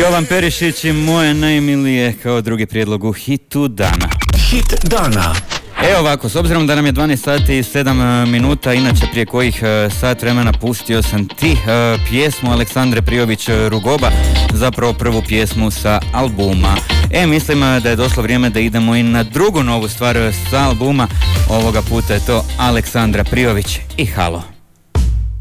Jovan Perišić i Moje najmilije kao drugi prijedlog u hitu dana. Hit dana. Evo ovako, s obzirom da nam je 12 sati i 7 minuta, inače prije kojih sat vremena pustio sam ti pjesmu Aleksandre Prijović Rugoba, zapravo prvu pjesmu sa albuma. Mislim da je došlo vrijeme da idemo i na drugu novu stvar sa albuma, ovoga puta je to Aleksandra Prijović i Halo.